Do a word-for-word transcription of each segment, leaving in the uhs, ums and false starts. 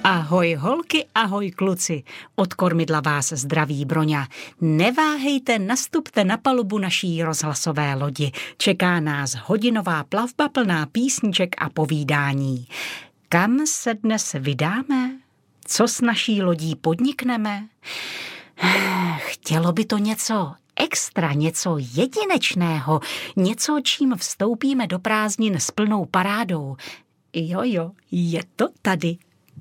Ahoj holky, ahoj kluci, od kormidla vás zdraví Broňa. Neváhejte, nastupte na palubu naší rozhlasové lodi. Čeká nás hodinová plavba plná písniček a povídání. Kam se dnes vydáme? Co s naší lodí podnikneme? Chtělo by to něco extra, něco jedinečného, něco, čím vstoupíme do prázdnin s plnou parádou. Jo, jo, je to tady.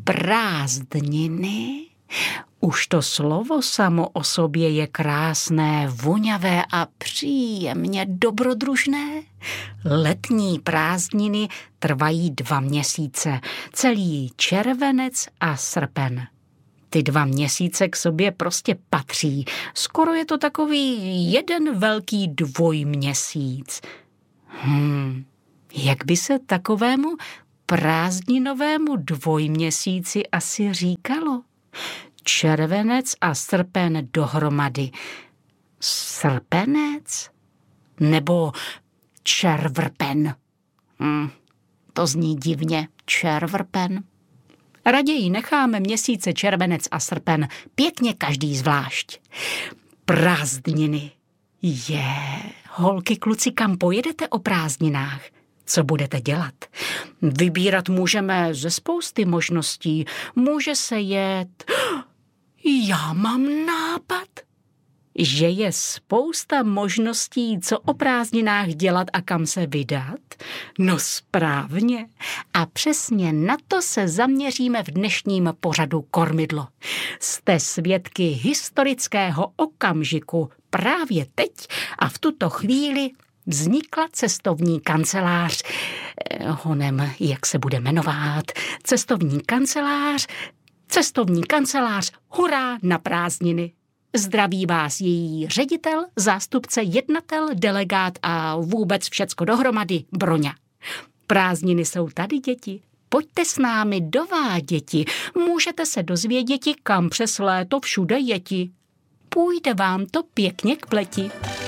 Prázdniny? Už to slovo samo o sobě je krásné, voňavé a příjemně dobrodružné. Letní prázdniny trvají dva měsíce, celý červenec a srpen. Ty dva měsíce k sobě prostě patří. Skoro je to takový jeden velký dvojměsíc. Hmm, jak by se takovému prázdninovému dvojměsíci asi říkalo? Červenec a srpen dohromady. Srpenec? Nebo červrpen? Hmm, to zní divně. Červrpen? Raději necháme měsíce červenec a srpen pěkně každý zvlášť. Prázdniny. Je, holky, kluci, kam pojedete o prázdninách? Co budete dělat? Vybírat můžeme ze spousty možností. Může se jet... Já mám nápad, že je spousta možností, co o prázdninách dělat a kam se vydat. No správně. A přesně na to se zaměříme v dnešním pořadu Kormidlo. Jste svědky historického okamžiku právě teď a v tuto chvíli vznikla cestovní kancelář. Honem, jak se bude jmenovat? Cestovní kancelář, cestovní kancelář, hurá na prázdniny. Zdraví vás její ředitel, zástupce, jednatel, delegát a vůbec všecko dohromady, Broňa. Prázdniny jsou tady, děti. Pojďte s námi do Váděti. Můžete se dozvědět, kam přes léto všude jeti. Půjde vám to pěkně k pleti.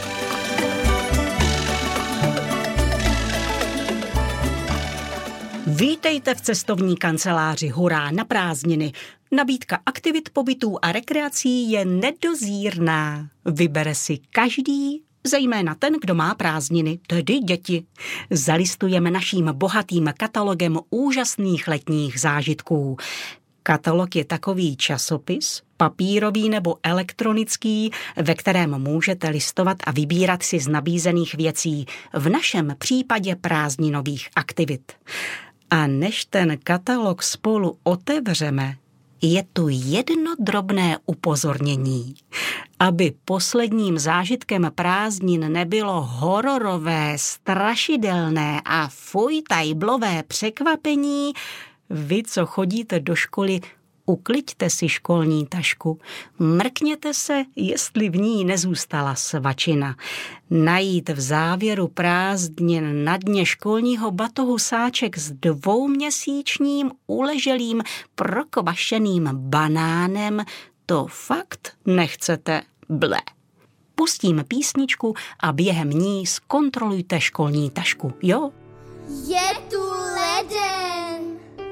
Vítejte v cestovní kanceláři Hurá na prázdniny. Nabídka aktivit, pobytů a rekreací je nedozírná. Vybere si každý, zejména ten, kdo má prázdniny, tedy děti. Zalistujeme naším bohatým katalogem úžasných letních zážitků. Katalog je takový časopis, papírový nebo elektronický, ve kterém můžete listovat a vybírat si z nabízených věcí, v našem případě prázdninových aktivit. A než ten katalog spolu otevřeme, je tu jedno drobné upozornění. Aby posledním zážitkem prázdnin nebylo hororové, strašidelné a fujtajblové překvapení, vy, co chodíte do školy, ukliďte si školní tašku, mrkněte se, jestli v ní nezůstala svačina. Najít v závěru prázdnin na dně školního batohu sáček s dvouměsíčním uleželým prokvašeným banánem, to fakt nechcete, ble. Pustím písničku a během ní zkontrolujte školní tašku, jo? Je tu leden.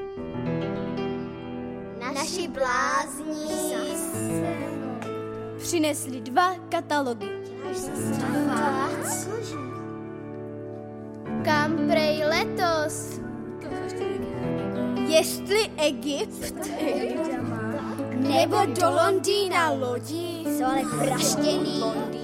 Naši blázni přinesli dva katalogy. Kam prej letos? Jestli Egypt? Nebo do Londýna lodi? Jsou ale praštěný.